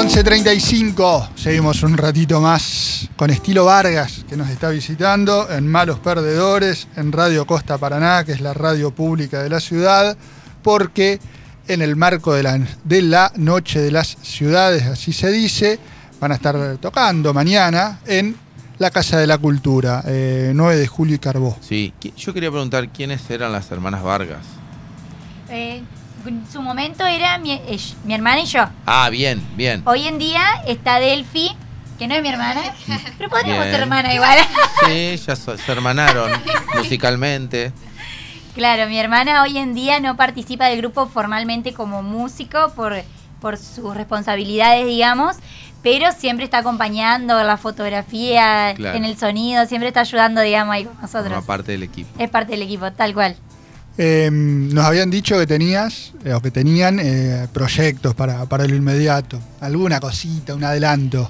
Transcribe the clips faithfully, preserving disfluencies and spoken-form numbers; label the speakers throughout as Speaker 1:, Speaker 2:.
Speaker 1: once treinta y cinco, seguimos un ratito más con Estilo Vargas, que nos está visitando en Malos Perdedores, en Radio Costa Paraná, que es la radio pública de la ciudad, porque en el marco de la, de la Noche de las Ciudades, así se dice, van a estar tocando mañana en la Casa de la Cultura, eh, nueve de julio y Carbó.
Speaker 2: Sí, yo quería preguntar quiénes eran las hermanas Vargas.
Speaker 3: Eh, en su momento era mi, eh, mi hermana y yo.
Speaker 2: Ah, bien, bien.
Speaker 3: Hoy en día está Delphi, que no es mi hermana, pero podríamos
Speaker 2: Bien.
Speaker 3: ser hermana igual.
Speaker 2: Sí, ya so- se hermanaron musicalmente.
Speaker 3: Claro, mi hermana hoy en día no participa del grupo formalmente como músico por, por sus responsabilidades, digamos, pero siempre está acompañando en la fotografía,
Speaker 2: Claro.
Speaker 3: en el sonido, siempre está ayudando, digamos, ahí con nosotros.
Speaker 2: Forma parte del equipo.
Speaker 3: Es parte del equipo, tal cual.
Speaker 1: Eh, nos habían dicho que tenías, eh, o que tenían eh, proyectos para, para lo inmediato. Alguna cosita, un adelanto.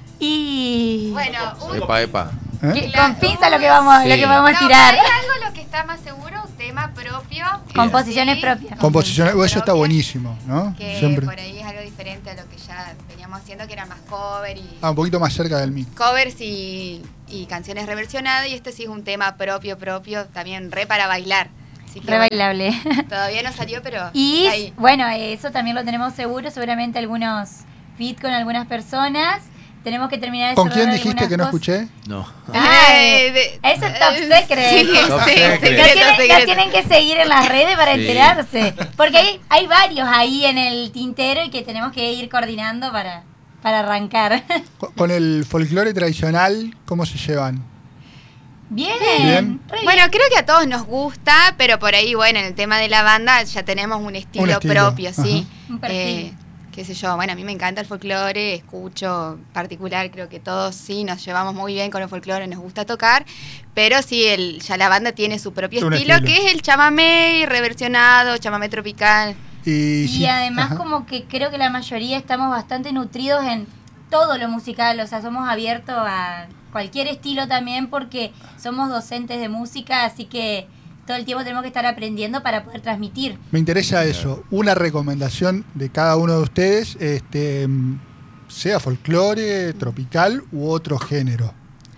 Speaker 3: Y
Speaker 4: Bueno, un,
Speaker 2: Epa, epa.
Speaker 1: ¿Eh?
Speaker 3: que-
Speaker 4: claro,
Speaker 3: con pinza lo que vamos,
Speaker 2: Sí.
Speaker 3: lo que vamos a
Speaker 4: no,
Speaker 3: tirar.
Speaker 4: hay algo lo que está más seguro, un tema propio.
Speaker 3: Composiciones
Speaker 4: Sí,
Speaker 3: propias.
Speaker 1: Composiciones, eso está
Speaker 4: propias,
Speaker 1: buenísimo, ¿no?
Speaker 4: Que
Speaker 1: Siempre.
Speaker 4: por ahí es algo diferente a lo que ya veníamos haciendo, que era más cover y
Speaker 1: Ah, un poquito más cerca del mic.
Speaker 4: covers y, y canciones reversionadas, y este sí es un tema propio, propio, también re para bailar. Así que
Speaker 3: Re
Speaker 4: bueno,
Speaker 3: bailable.
Speaker 4: todavía no salió, pero
Speaker 3: Y
Speaker 4: está ahí.
Speaker 3: bueno, eso también lo tenemos seguro, seguramente algunos fit con algunas personas. Tenemos que terminar de
Speaker 1: ¿Con
Speaker 3: cerrar
Speaker 1: quién dijiste
Speaker 3: algunas
Speaker 1: que no
Speaker 3: cosas.
Speaker 1: escuché?
Speaker 2: No.
Speaker 3: Ay,
Speaker 4: Eh, de-
Speaker 3: ese es top
Speaker 4: eh,
Speaker 3: secret.
Speaker 4: Sí,
Speaker 2: Top
Speaker 4: sí,
Speaker 2: secret.
Speaker 3: Lo
Speaker 4: secreto,
Speaker 3: tienen, lo
Speaker 4: secreto.
Speaker 3: tienen que seguir en las redes para
Speaker 2: Sí.
Speaker 3: enterarse. Porque hay, hay varios ahí en el tintero y que tenemos que ir coordinando para, para arrancar.
Speaker 1: Con- Con el folclore tradicional, ¿cómo se llevan?
Speaker 3: Bien.
Speaker 1: Bien.
Speaker 3: re bien.
Speaker 4: Bueno, creo que a todos nos gusta, pero por ahí, bueno, en el tema de la banda ya tenemos un estilo,
Speaker 1: Un estilo,
Speaker 4: propio, ¿sí?
Speaker 3: Un perfil.
Speaker 4: Eh, qué sé yo, bueno, a mí me encanta el folclore, escucho particular, creo que todos sí nos llevamos muy bien con el folclore, nos gusta tocar, pero sí, el, ya la banda tiene su propio
Speaker 1: Un
Speaker 4: estilo,
Speaker 1: estilo.
Speaker 4: que es el chamamé reversionado, chamamé tropical.
Speaker 1: Y,
Speaker 3: Y
Speaker 1: sí,
Speaker 3: además
Speaker 1: ajá.
Speaker 3: como que creo que la mayoría estamos bastante nutridos en todo lo musical, o sea, somos abiertos a cualquier estilo también porque somos docentes de música, así que todo el tiempo tenemos que estar aprendiendo para poder transmitir.
Speaker 1: Me interesa eso. Una recomendación de cada uno de ustedes, este, mm, sea folclore, tropical u otro género.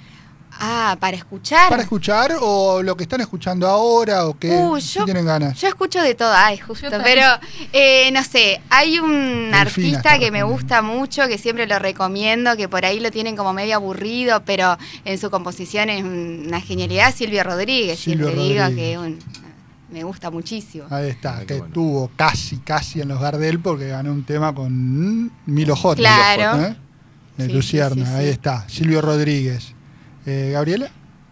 Speaker 4: Ah, para escuchar.
Speaker 1: ¿Para escuchar o lo que están escuchando ahora o que
Speaker 4: Uh,
Speaker 1: si
Speaker 4: yo-
Speaker 1: tienen ganas?
Speaker 4: Yo escucho de todo, ay, justo,
Speaker 3: Yo también.
Speaker 4: pero eh, no sé, hay un
Speaker 1: Delfina
Speaker 4: artista
Speaker 1: está
Speaker 4: que me
Speaker 1: respondiendo.
Speaker 4: gusta mucho, que siempre lo recomiendo, que por ahí lo tienen como medio aburrido, pero en su composición es una genialidad, Silvio Rodríguez,
Speaker 1: Silvio
Speaker 4: siempre digo
Speaker 1: Rodríguez.
Speaker 4: que es un- me gusta muchísimo.
Speaker 1: Ahí está,
Speaker 2: Ah, qué
Speaker 1: que
Speaker 2: bueno.
Speaker 1: estuvo casi, casi en los Gardel porque ganó un tema con mm, Milo J.
Speaker 4: Claro.
Speaker 1: ¿eh? De
Speaker 4: Sí,
Speaker 1: Lucierna,
Speaker 4: sí, sí,
Speaker 1: ahí
Speaker 4: sí.
Speaker 1: está, Silvio Rodríguez. Eh, ¿Gabriela?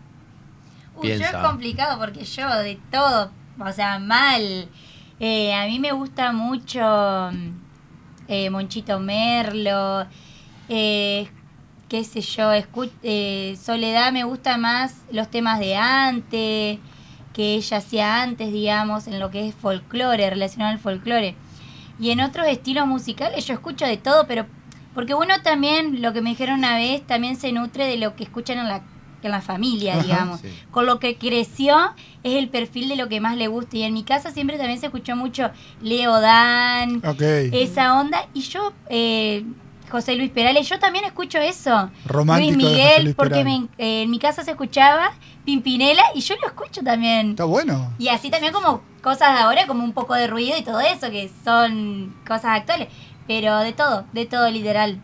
Speaker 3: Uy, yo
Speaker 2: Piensa.
Speaker 3: es complicado porque yo de todo, o sea, mal. Eh, a mí me gusta mucho mm, eh, Monchito Merlo, eh, qué sé yo, escu- eh, Soledad me gusta más los temas de antes, que ella hacía antes, digamos, en lo que es folclore, relacionado al folclore. Y en otros estilos musicales yo escucho de todo, pero porque uno también, lo que me dijeron una vez, también se nutre de lo que escuchan en la, en la familia,
Speaker 1: Ajá,
Speaker 3: digamos.
Speaker 2: sí.
Speaker 3: Con lo que creció es el perfil de lo que más le gusta. Y en mi casa siempre también se escuchó mucho Leo Dan,
Speaker 1: Ok.
Speaker 3: esa onda. Y yo, eh, José Luis Perales, yo también escucho eso.
Speaker 1: Romántico
Speaker 3: Luis
Speaker 1: de José
Speaker 3: Miguel,
Speaker 1: Luis
Speaker 3: porque
Speaker 1: Perales.
Speaker 3: me- eh, en mi casa se escuchaba Pimpinela y yo lo escucho también.
Speaker 1: Está bueno.
Speaker 3: Y así también como cosas de ahora, como un poco de ruido y todo eso, que son cosas actuales. Pero de todo, de todo literal.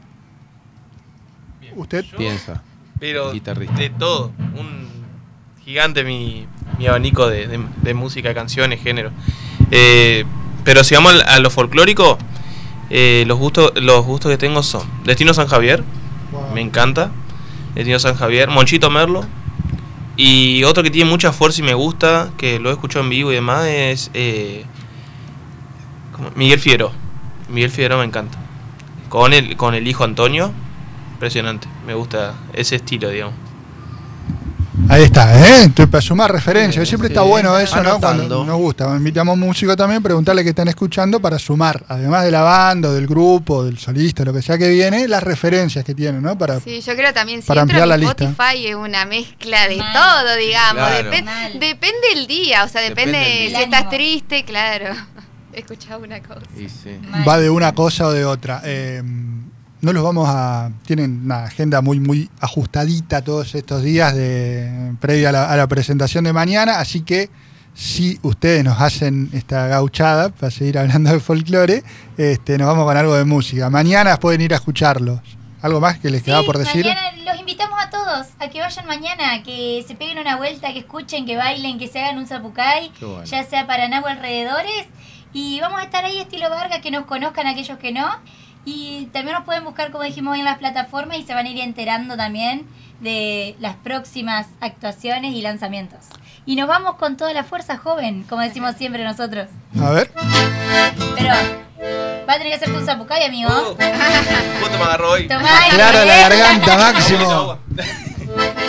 Speaker 1: ¿Usted?
Speaker 2: Piensa.
Speaker 5: Pero
Speaker 2: Guitarrista.
Speaker 5: de todo. Un gigante mi, mi abanico de, de- de música, canciones, género. Eh, pero si vamos al- a lo folclórico, eh, los gustos los gustos que tengo son Destino San Javier,
Speaker 1: Wow.
Speaker 5: me encanta. Destino San Javier, Monchito Merlo. Y otro que tiene mucha fuerza y me gusta, que lo he escuchado en vivo y demás, es eh, ¿cómo? Miguel Figueroa. Miguel Figueroa me encanta. Con el, con el hijo Antonio, impresionante. Me gusta ese estilo, digamos.
Speaker 1: Ahí está, ¿eh? Entonces, para sumar referencias.
Speaker 2: Sí,
Speaker 1: Siempre
Speaker 2: sí.
Speaker 1: está bueno eso, ¿no?
Speaker 2: Anotando.
Speaker 1: Cuando nos gusta. Invitamos músicos también, preguntarle qué están escuchando para sumar, además de la banda, del grupo, del solista, lo que sea que viene, las referencias que tienen, ¿no? Para,
Speaker 4: Sí, yo creo también
Speaker 1: Para
Speaker 4: siempre
Speaker 1: ampliar la
Speaker 4: mi
Speaker 1: lista.
Speaker 4: Spotify es una mezcla de
Speaker 3: Mal.
Speaker 4: todo, digamos.
Speaker 2: Claro.
Speaker 4: Depen-
Speaker 3: Mal.
Speaker 4: depende el día, o sea, depende,
Speaker 2: Depende del
Speaker 4: si
Speaker 3: día.
Speaker 4: estás
Speaker 3: Ánimo.
Speaker 4: triste, claro. He escuchado una cosa.
Speaker 2: Y sí.
Speaker 3: Mal.
Speaker 1: va de una cosa o de otra. Eh, no los vamos a... Tienen una agenda muy, muy ajustadita todos estos días de previa a la, a la presentación de mañana, así que si ustedes nos hacen esta gauchada para seguir hablando de folclore, este, nos vamos con algo de música. Mañana pueden ir a escucharlos. ¿Algo más que les queda
Speaker 3: sí,
Speaker 1: por decir?
Speaker 3: Mañana los invitamos a todos a que vayan mañana, que se peguen una vuelta, que escuchen, que bailen, que se hagan un zapucay,
Speaker 2: Bueno.
Speaker 3: ya sea Paraná o alrededores. Y vamos a estar ahí estilo Vargas, que nos conozcan aquellos que no. Y también nos pueden buscar, como dijimos, en las plataformas y se van a ir enterando también de las próximas actuaciones y lanzamientos. Y nos vamos con toda la fuerza, joven, como decimos siempre nosotros.
Speaker 1: A ver.
Speaker 3: Pero va a tener que hacerte un zapucay, amigo.
Speaker 5: Uh, ¿Cuánto me agarró hoy?
Speaker 3: Tomá,
Speaker 1: Claro, la
Speaker 3: ¿eh?
Speaker 1: garganta, Máximo.
Speaker 5: Agua.